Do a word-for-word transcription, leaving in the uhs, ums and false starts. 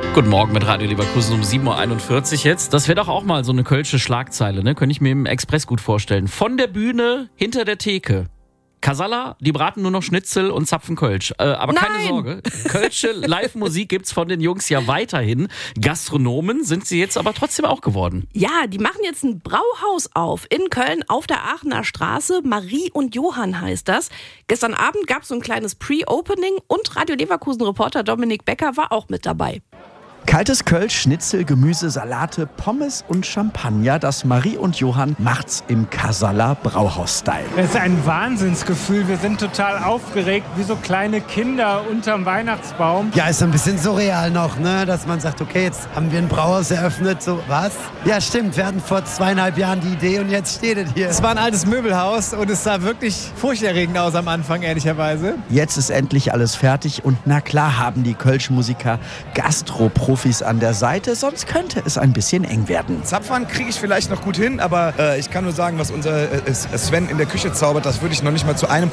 Guten Morgen mit Radio Leverkusen um sieben Uhr einundvierzig jetzt. Das wäre doch auch mal so eine kölsche Schlagzeile, ne? Könnte ich mir im Express gut vorstellen. Von der Bühne hinter der Theke. Casalla, die braten nur noch Schnitzel und zapfen Kölsch. Äh, aber Nein. keine Sorge, kölsche Live-Musik gibt's von den Jungs ja weiterhin. Gastronomen sind sie jetzt aber trotzdem auch geworden. Ja, die machen jetzt ein Brauhaus auf in Köln auf der Aachener Straße. Marie und Johann heißt das. Gestern Abend gab es so ein kleines Pre-Opening und Radio Leverkusen-Reporter Dominik Becker war auch mit dabei. Kaltes Kölsch, Schnitzel, Gemüse, Salate, Pommes und Champagner. Das Marie und Johann macht's im Casalla Brauhaus-Style. Es ist ein Wahnsinnsgefühl. Wir sind total aufgeregt, wie so kleine Kinder unterm Weihnachtsbaum. Ja, ist ein bisschen surreal noch, ne? Dass man sagt, okay, jetzt haben wir ein Brauhaus eröffnet. So, was? Ja, stimmt. Wir hatten vor zweieinhalb Jahren die Idee und jetzt steht es hier. Es war ein altes Möbelhaus und es sah wirklich furchterregend aus am Anfang, ehrlicherweise. Jetzt ist endlich alles fertig und na klar haben die Kölsch-Musiker Gastro-Profis an der Seite, sonst könnte es ein bisschen eng werden. Zapfern kriege ich vielleicht noch gut hin, aber äh, ich kann nur sagen, was unser äh, Sven in der Küche zaubert, das würde ich noch nicht mal zu einem